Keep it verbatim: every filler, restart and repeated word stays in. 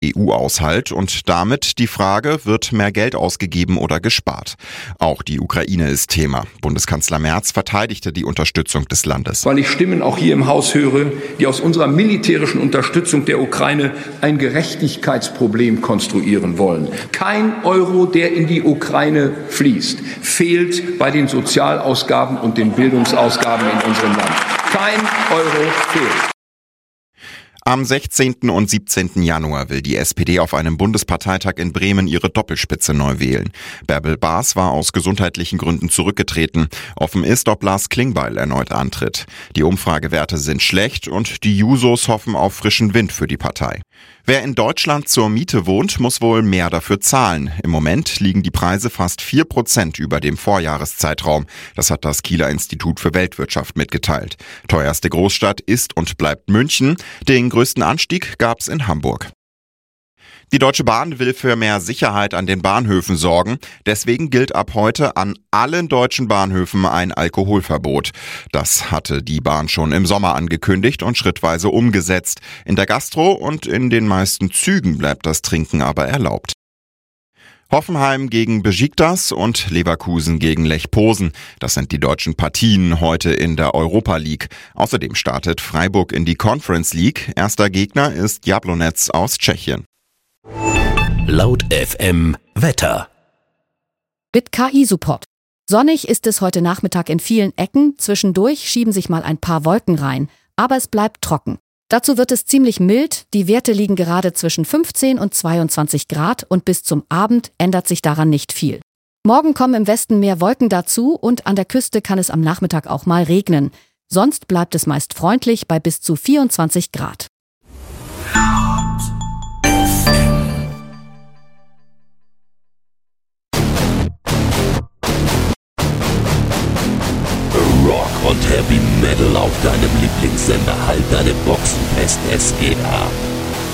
E U-Aushalt und damit die Frage, wird mehr Geld ausgegeben oder gespart? Auch die Ukraine ist Thema. Bundeskanzler Merz verteidigte die Unterstützung des Landes. Weil ich Stimmen auch hier im Haus höre, die aus unserer militärischen Unterstützung der Ukraine ein Gerechtigkeitsproblem konstruieren wollen. Kein Euro, der in die Ukraine fließt, fehlt bei den Sozialausgaben und den Bildungsausgaben in unserem Land. Kein Euro fehlt. Am sechzehnten und siebzehnten Januar will die S P D auf einem Bundesparteitag in Bremen ihre Doppelspitze neu wählen. Bärbel Baas war aus gesundheitlichen Gründen zurückgetreten. Offen ist, ob Lars Klingbeil erneut antritt. Die Umfragewerte sind schlecht und die Jusos hoffen auf frischen Wind für die Partei. Wer in Deutschland zur Miete wohnt, muss wohl mehr dafür zahlen. Im Moment liegen die Preise fast vier Prozent über dem Vorjahreszeitraum. Das hat das Kieler Institut für Weltwirtschaft mitgeteilt. Teuerste Großstadt ist und bleibt München. Den größten Anstieg gab's in Hamburg. Die Deutsche Bahn will für mehr Sicherheit an den Bahnhöfen sorgen. Deswegen gilt ab heute an allen deutschen Bahnhöfen ein Alkoholverbot. Das hatte die Bahn schon im Sommer angekündigt und schrittweise umgesetzt. In der Gastro und in den meisten Zügen bleibt das Trinken aber erlaubt. Hoffenheim gegen Besiktas und Leverkusen gegen Lech Posen. Das sind die deutschen Partien heute in der Europa League. Außerdem startet Freiburg in die Conference League. Erster Gegner ist Jablonec aus Tschechien. Laut F M Wetter. Mit K I-Support. Sonnig ist es heute Nachmittag in vielen Ecken. Zwischendurch schieben sich mal ein paar Wolken rein. Aber es bleibt trocken. Dazu wird es ziemlich mild. Die Werte liegen gerade zwischen fünfzehn und zweiundzwanzig Grad und bis zum Abend ändert sich daran nicht viel. Morgen kommen im Westen mehr Wolken dazu und an der Küste kann es am Nachmittag auch mal regnen. Sonst bleibt es meist freundlich bei bis zu vierundzwanzig Grad. Rock und Heavy Metal auf deinem Lieblingssender. Halt deine Boxen fest, es geht ab.